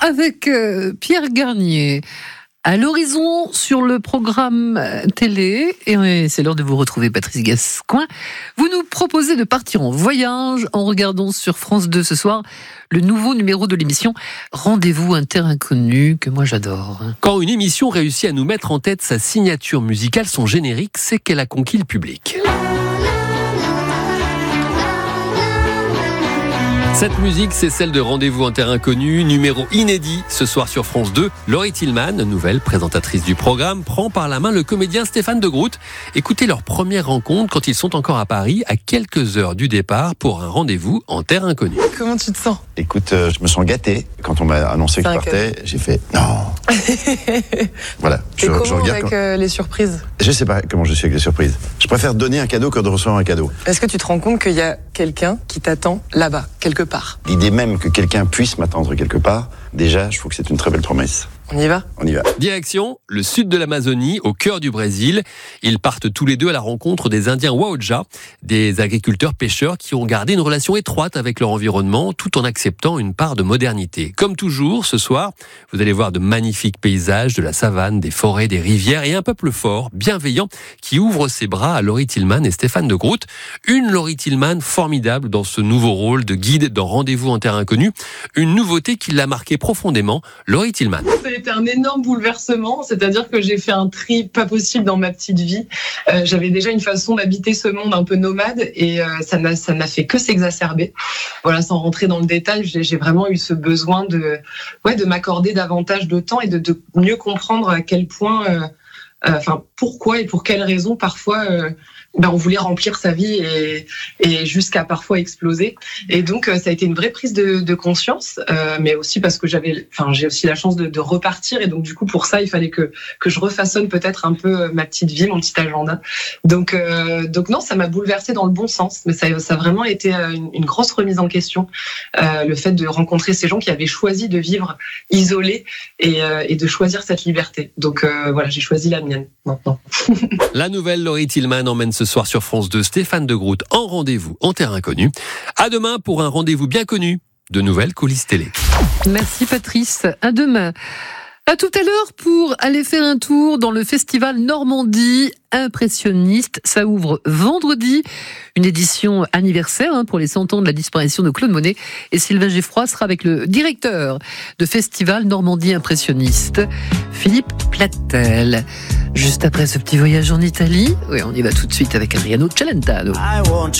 avec Pierre Garnier. À l'horizon sur le programme télé, et c'est l'heure de vous retrouver, Patrice Gascoin. Vous nous proposez de partir en voyage en regardant sur France 2 ce soir le nouveau numéro de l'émission Rendez-vous un terre inconnu, que moi j'adore. Quand une émission réussit à nous mettre en tête sa signature musicale, son générique, c'est qu'elle a conquis le public. Cette musique, c'est celle de Rendez-vous en terre inconnue, numéro inédit ce soir sur France 2. Laurie Tillman, nouvelle présentatrice du programme, prend par la main le comédien Stéphane de Groot. Écoutez leur première rencontre quand ils sont encore à Paris, à quelques heures du départ, pour un rendez-vous en terre inconnue. Comment tu te sens ? Écoute, je me sens gâté. Quand on m'a annoncé que je partais, j'ai fait non. Voilà. Et comment avec les surprises ? Je sais pas comment je suis avec les surprises. Je préfère donner un cadeau que de recevoir un cadeau. Est-ce que tu te rends compte qu'il y a quelqu'un qui t'attend là-bas, quelque part ? L'idée même que quelqu'un puisse m'attendre quelque part, déjà, je trouve que c'est une très belle promesse. On y va ? On y va. Direction, le sud de l'Amazonie, au cœur du Brésil. Ils partent tous les deux à la rencontre des Indiens Waoja, des agriculteurs pêcheurs qui ont gardé une relation étroite avec leur environnement tout en acceptant une part de modernité. Comme toujours, ce soir, vous allez voir de magnifiques paysages, de la savane, des forêts, des rivières et un peuple fort, bienveillant, qui ouvre ses bras à Laurie Tillman et Stéphane de Groot. Une Laurie Tillman formidable dans ce nouveau rôle de guide dans Rendez-vous en terre inconnue. Une nouveauté qui l'a marqué profondément, Laurie Tillman. C'était un énorme bouleversement, c'est-à-dire que j'ai fait un tri pas possible dans ma petite vie. J'avais déjà une façon d'habiter ce monde un peu nomade et ça n'a fait que s'exacerber. Voilà, sans rentrer dans le détail, j'ai vraiment eu ce besoin de m'accorder davantage de temps et de mieux comprendre à quel point, pourquoi et pour quelles raisons parfois on voulait remplir sa vie et jusqu'à parfois exploser. Et donc ça a été une vraie prise de conscience, mais aussi parce que j'ai aussi la chance de repartir et donc du coup pour ça il fallait que je refaçonne peut-être un peu ma petite vie, mon petit agenda. Donc non, ça m'a bouleversée dans le bon sens, mais ça a vraiment été une grosse remise en question, le fait de rencontrer ces gens qui avaient choisi de vivre isolés et de choisir cette liberté. Donc voilà, j'ai choisi la mienne maintenant. La nouvelle Laurie Tillman emmène ce soir sur France 2 Stéphane de Groot en rendez-vous en terre inconnue. À demain pour un rendez-vous bien connu de nouvelles coulisses télé. Merci Patrice, à demain. À tout à l'heure pour aller faire un tour dans le festival Normandie Impressionniste. Ça ouvre vendredi, une édition anniversaire pour les 100 ans de la disparition de Claude Monet. Et Sylvain Geffroy sera avec le directeur de festival Normandie Impressionniste, Philippe Platel. Juste après ce petit voyage en Italie, oui, on y va tout de suite avec Adriano Celentano.